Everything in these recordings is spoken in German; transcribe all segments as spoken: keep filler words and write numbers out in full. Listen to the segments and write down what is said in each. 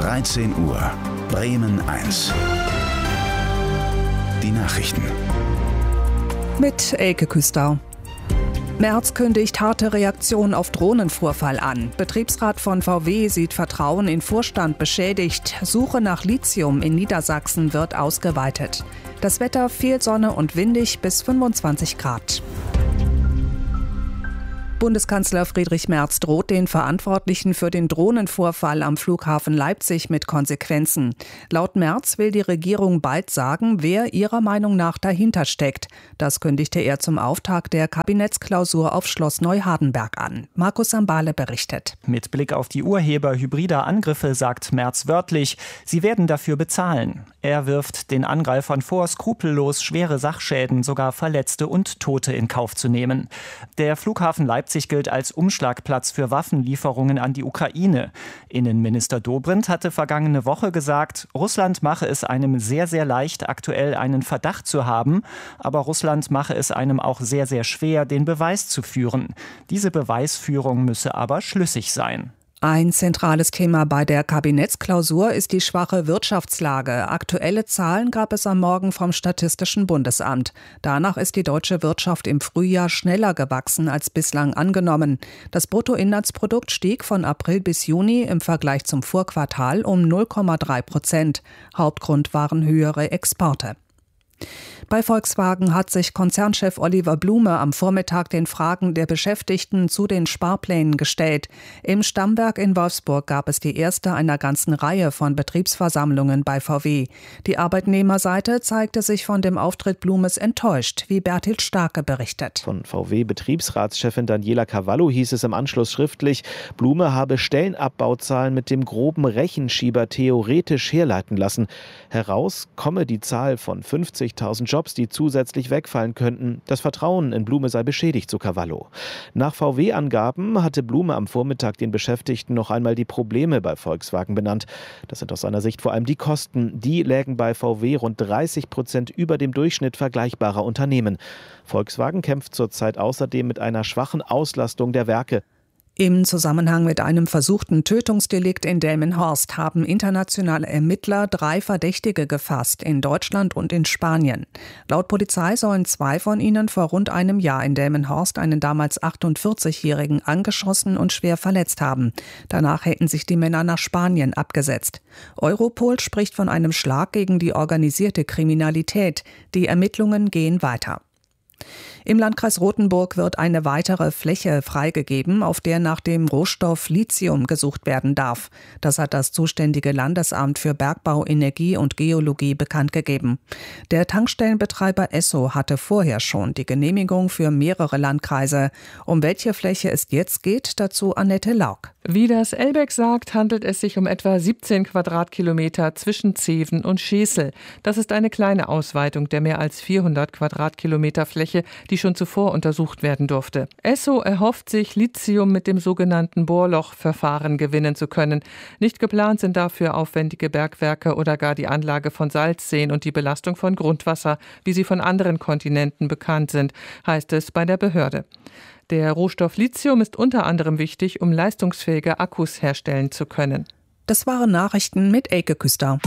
dreizehn Uhr, Bremen eins. Die Nachrichten. Mit Elke Küster. Merz kündigt harte Reaktion auf Drohnenvorfall an. Betriebsrat von V W sieht Vertrauen in Vorstand beschädigt. Suche nach Lithium in Niedersachsen wird ausgeweitet. Das Wetter viel Sonne und windig bis fünfundzwanzig Grad. Bundeskanzler Friedrich Merz droht den Verantwortlichen für den Drohnenvorfall am Flughafen Leipzig mit Konsequenzen. Laut Merz will die Regierung bald sagen, wer ihrer Meinung nach dahinter steckt. Das kündigte er zum Auftakt der Kabinettsklausur auf Schloss Neuhardenberg an. Markus Sambale berichtet. Mit Blick auf die Urheber hybrider Angriffe sagt Merz wörtlich, sie werden dafür bezahlen. Er wirft den Angreifern vor, skrupellos schwere Sachschäden, sogar Verletzte und Tote in Kauf zu nehmen. Der Flughafen Leipzig gilt als Umschlagplatz für Waffenlieferungen an die Ukraine. Innenminister Dobrindt hatte vergangene Woche gesagt, Russland mache es einem sehr, sehr leicht, aktuell einen Verdacht zu haben, aber Russland mache es einem auch sehr, sehr schwer, den Beweis zu führen. Diese Beweisführung müsse aber schlüssig sein. Ein zentrales Thema bei der Kabinettsklausur ist die schwache Wirtschaftslage. Aktuelle Zahlen gab es am Morgen vom Statistischen Bundesamt. Danach ist die deutsche Wirtschaft im Frühjahr schneller gewachsen als bislang angenommen. Das Bruttoinlandsprodukt stieg von April bis Juni im Vergleich zum Vorquartal um null Komma drei Prozent. Hauptgrund waren höhere Exporte. Bei Volkswagen hat sich Konzernchef Oliver Blume am Vormittag den Fragen der Beschäftigten zu den Sparplänen gestellt. Im Stammwerk in Wolfsburg gab es die erste einer ganzen Reihe von Betriebsversammlungen bei V W. Die Arbeitnehmerseite zeigte sich von dem Auftritt Blumes enttäuscht, wie Berthild Starke berichtet. Von V W-Betriebsratschefin Daniela Cavallo hieß es im Anschluss schriftlich, Blume habe Stellenabbauzahlen mit dem groben Rechenschieber theoretisch herleiten lassen. Heraus komme die Zahl von fünfzigtausend Jobs, die zusätzlich wegfallen könnten. Das Vertrauen in Blume sei beschädigt, so Cavallo. Nach V W-Angaben hatte Blume am Vormittag den Beschäftigten noch einmal die Probleme bei Volkswagen benannt. Das sind aus seiner Sicht vor allem die Kosten. Die lägen bei V W rund dreißig Prozent über dem Durchschnitt vergleichbarer Unternehmen. Volkswagen kämpft zurzeit außerdem mit einer schwachen Auslastung der Werke. Im Zusammenhang mit einem versuchten Tötungsdelikt in Delmenhorst haben internationale Ermittler drei Verdächtige gefasst, in Deutschland und in Spanien. Laut Polizei sollen zwei von ihnen vor rund einem Jahr in Delmenhorst einen damals achtundvierzigjährigen angeschossen und schwer verletzt haben. Danach hätten sich die Männer nach Spanien abgesetzt. Europol spricht von einem Schlag gegen die organisierte Kriminalität. Die Ermittlungen gehen weiter. Im Landkreis Rothenburg wird eine weitere Fläche freigegeben, auf der nach dem Rohstoff Lithium gesucht werden darf. Das hat das zuständige Landesamt für Bergbau, Energie und Geologie bekannt gegeben. Der Tankstellenbetreiber Esso hatte vorher schon die Genehmigung für mehrere Landkreise. Um welche Fläche es jetzt geht, dazu Annette Lauk. Wie das Elbeck sagt, handelt es sich um etwa siebzehn Quadratkilometer zwischen Zeven und Schesel. Das ist eine kleine Ausweitung der mehr als vierhundert Quadratkilometer Fläche, die schon zuvor untersucht werden durfte. Esso erhofft sich, Lithium mit dem sogenannten Bohrlochverfahren gewinnen zu können. Nicht geplant sind dafür aufwendige Bergwerke oder gar die Anlage von Salzseen und die Belastung von Grundwasser, wie sie von anderen Kontinenten bekannt sind, heißt es bei der Behörde. Der Rohstoff Lithium ist unter anderem wichtig, um leistungsfähige Akkus herstellen zu können. Das waren Nachrichten mit Elke Küster.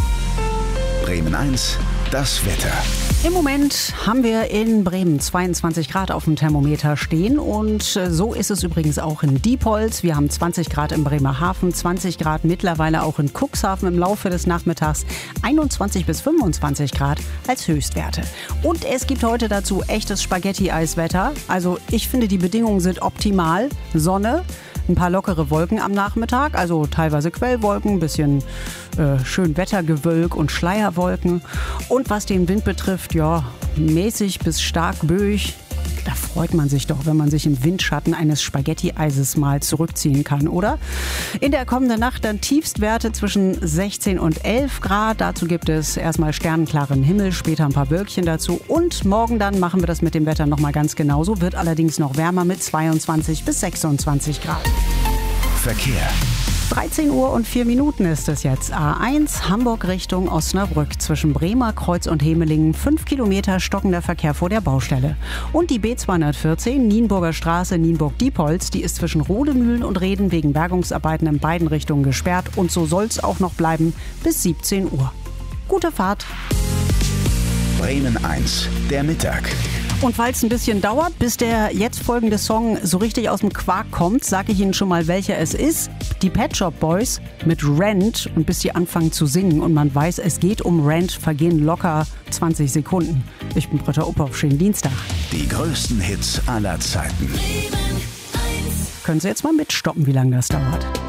Bremen eins, das Wetter. Im Moment haben wir in Bremen zweiundzwanzig Grad auf dem Thermometer stehen und so ist es übrigens auch in Diepholz. Wir haben zwanzig Grad in Bremerhaven, zwanzig Grad mittlerweile auch in Cuxhaven im Laufe des Nachmittags, einundzwanzig bis fünfundzwanzig Grad als Höchstwerte. Und es gibt heute dazu echtes Spaghetti-Eiswetter. Also ich finde, die Bedingungen sind optimal. Sonne, ein paar lockere Wolken am Nachmittag, also teilweise Quellwolken, ein bisschen äh, schön Wettergewölk und Schleierwolken. Und was den Wind betrifft, ja, mäßig bis stark böig. Da freut man sich doch, wenn man sich im Windschatten eines Spaghetti-Eises mal zurückziehen kann, oder? In der kommenden Nacht dann Tiefstwerte zwischen sechzehn und elf Grad. Dazu gibt es erstmal sternenklaren Himmel, später ein paar Wölkchen dazu. Und morgen dann machen wir das mit dem Wetter nochmal ganz genauso. Wird allerdings noch wärmer mit zweiundzwanzig bis sechsundzwanzig Grad. Verkehr. dreizehn Uhr und vier Minuten ist es jetzt. A eins Hamburg Richtung Osnabrück. Zwischen Bremer Kreuz und Hemelingen fünf Kilometer stockender Verkehr vor der Baustelle. Und die B zweihundertvierzehn Nienburger Straße Nienburg-Diepholz, die ist zwischen Rodemühlen und Reden wegen Bergungsarbeiten in beiden Richtungen gesperrt. Und so soll es auch noch bleiben bis siebzehn Uhr. Gute Fahrt. Bremen eins, der Mittag. Und weil es ein bisschen dauert, bis der jetzt folgende Song so richtig aus dem Quark kommt, sage ich Ihnen schon mal, welcher es ist. Die Pet Shop Boys mit Rent. Und bis sie anfangen zu singen und man weiß, es geht um Rent, vergehen locker zwanzig Sekunden. Ich bin Britta Uphoff, schönen Dienstag. Die größten Hits aller Zeiten. Können Sie jetzt mal mitstoppen, wie lange das dauert?